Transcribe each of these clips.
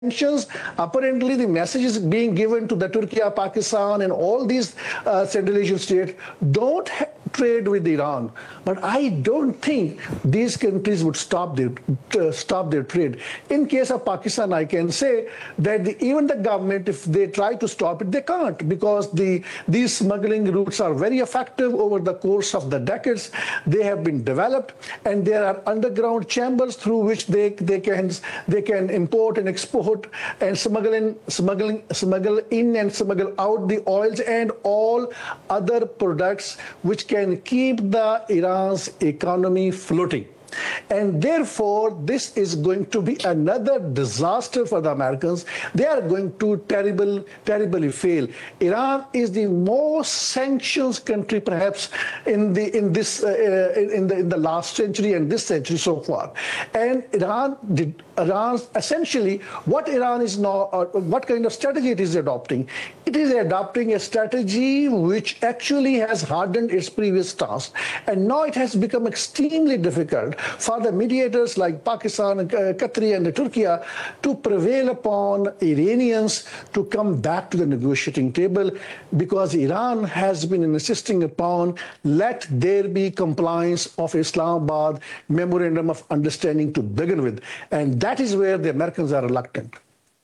sanctions, apparently the message is being given to the Turkey, Pakistan, and all these Central Asian states, don't trade with Iran. But I don't think these countries would stop their trade. In case of Pakistan, I can say that even the government, if they try to stop it, they can't, because these smuggling routes are very effective over the course of the decades. They have been developed, and there are underground chambers through which they can import and export and smuggle in and smuggle out the oils and all other products which can keep the Iran's economy floating. And therefore, this is going to be another disaster for the Americans. They are going to terribly fail. Iran is the most sanctions country, perhaps, in the last century and this century so far. And Iran essentially, what Iran is now, what kind of strategy it is adopting? It is adopting a strategy which actually has hardened its previous stance, and now it has become extremely difficult for the mediators like Pakistan, Qatari, and Turkey to prevail upon Iranians to come back to the negotiating table, because Iran has been insisting upon let there be compliance of Islamabad Memorandum of Understanding to begin with, and that is where the Americans are reluctant.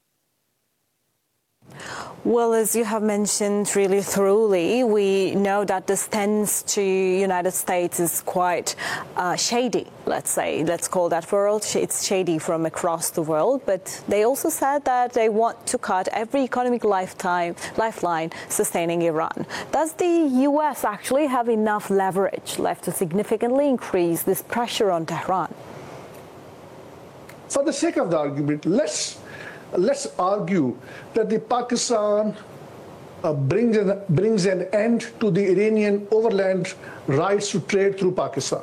Well, as you have mentioned really thoroughly, we know that the stance to United States is quite shady, let's say. Let's call that world. It's shady from across the world. But they also said that they want to cut every economic lifeline sustaining Iran. Does the U.S. actually have enough leverage left to significantly increase this pressure on Tehran? For the sake of the argument, let's argue that the Pakistan brings an end to the Iranian overland rights to trade through Pakistan.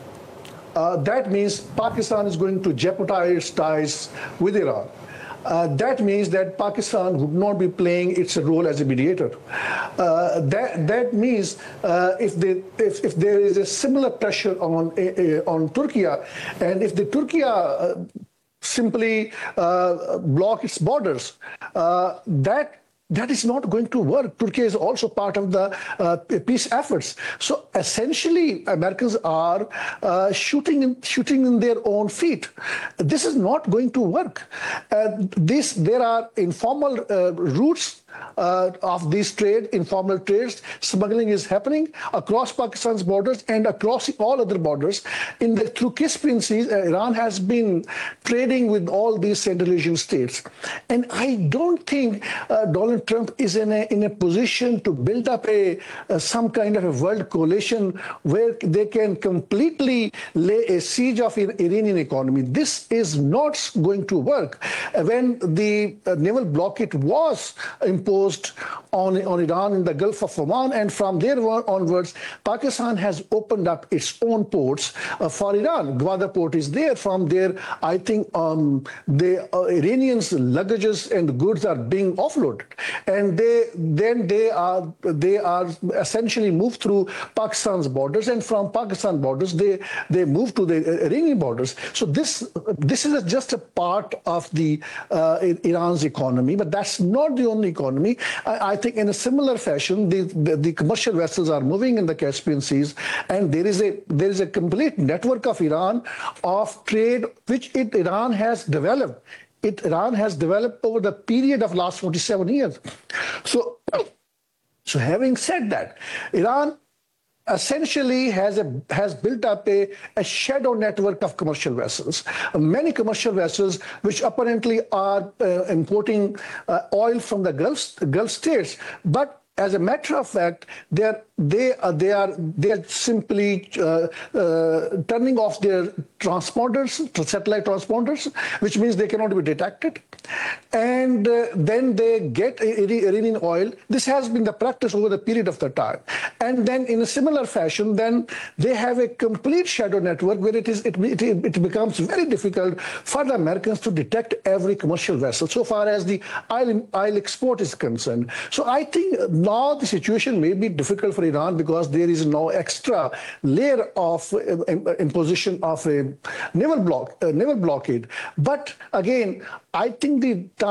That means Pakistan is going to jeopardize ties with Iran. That means that Pakistan would not be playing its role as a mediator. That means if there is a similar pressure on Turkey, and if the Turkey simply block its borders, that is not going to work. Turkey is also part of the peace efforts. So essentially, Americans are shooting in their own feet. This is not going to work. There are informal routes of these informal trades. Smuggling is happening across Pakistan's borders and across all other borders. Through Caspian Sea, Iran has been trading with all these Central Asian states. And I don't think Donald Trump is in a position to build up some kind of a world coalition where they can completely lay a siege of Iranian economy. This is not going to work. When the naval blockade was imposed on Iran in the Gulf of Oman, and from there onwards, Pakistan has opened up its own ports for Iran. Gwadar port is there. From there, I think the Iranians' luggages and goods are being offloaded, and they are essentially moved through Pakistan's borders, and from Pakistan borders they move to the Iranian borders. So this is just a part of the Iran's economy, but that's not the only economy. I think in a similar fashion, the commercial vessels are moving in the Caspian Seas, and there is a complete network of Iran of trade which Iran has developed. Iran has developed over the period of last 47 years. So having said that, Iran essentially has built up a shadow network of commercial vessels. Many commercial vessels which apparently are importing oil from the Gulf states, but as a matter of fact, they are simply turning off their transponders, satellite transponders, which means they cannot be detected. And then they get Iranian oil. This has been the practice over the period of the time. And then in a similar fashion, then they have a complete shadow network where it becomes very difficult for the Americans to detect every commercial vessel so far as the oil export is concerned. So I think now the situation may be difficult for Iran because there is no extra layer of imposition of a naval blockade. But again, I think the